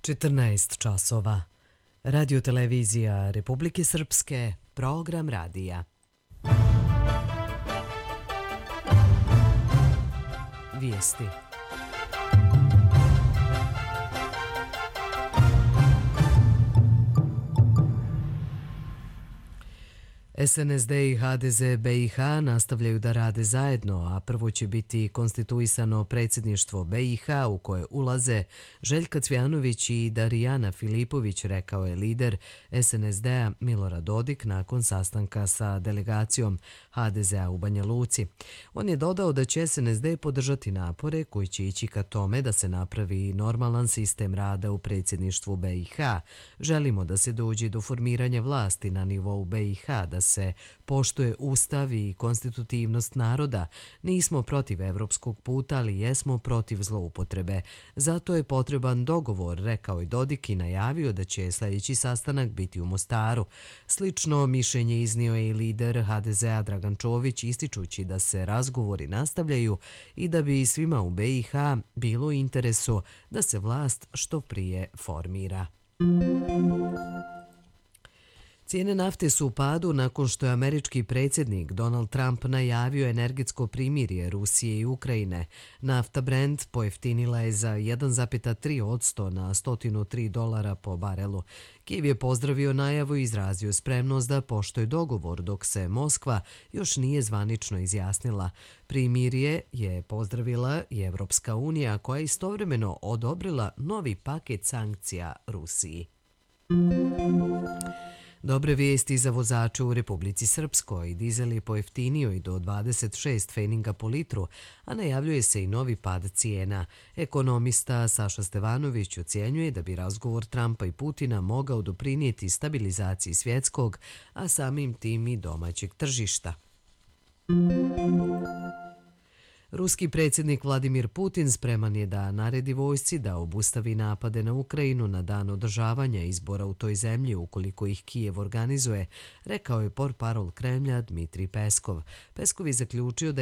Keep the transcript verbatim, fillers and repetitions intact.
četrnaest časova. Radio-televizija Republike Srpske, program radija. Vijesti. S N S D i H D Z B i H nastavljaju da rade zajedno, a prvo će biti konstituisano predsjedništvo B i H u koje ulaze Željka Cvjanović i Darijana Filipović, rekao je lider S N S D-a Milorad Dodik nakon sastanka sa delegacijom H D Z-a u Banja Luci. On je dodao da će S N S D podržati napore koji će ići ka tome da se napravi normalan sistem rada u predsjedništvu B i H. Želimo da se dođe do formiranja vlasti na nivou B i H, da se poštuje ustav i konstitutivnost naroda. Nismo protiv evropskog puta, ali jesmo protiv zloupotrebe. Zato je potreban dogovor, rekao je Dodik i najavio da će sljedeći sastanak biti u Mostaru. Slično mišljenje iznio je i lider H D Z-a Dragan Čović, ističući da se razgovori nastavljaju i da bi svima u B i H bilo u interesu da se vlast što prije formira. Cijene nafte su u padu nakon što je američki predsjednik Donald Trump najavio energetsko primirje Rusije i Ukrajine. Nafta Brent pojeftinila je za jedan zarez tri posto na sto tri dolara po barelu. Kijev je pozdravio najavu i izrazio spremnost da poštuje dogovor, dok se Moskva još nije zvanično izjasnila. Primirje je pozdravila i Evropska unija, koja je istovremeno odobrila novi paket sankcija Rusiji. Dobre vijesti za vozače u Republici Srpskoj. Dizel je pojeftinio i do dvadeset šest pfeninga po litru, a najavljuje se i novi pad cijena. Ekonomista Saša Stevanović ocjenjuje da bi razgovor Trumpa i Putina mogao doprinijeti stabilizaciji svjetskog, a samim tim i domaćeg tržišta. Ruski predsjednik Vladimir Putin spreman je da naredi vojsci da obustavi napade na Ukrajinu na dan održavanja izbora u toj zemlji ukoliko ih Kijev organizuje, rekao je portparol Kremlja Dmitrij Peskov. Peskov je zaključio da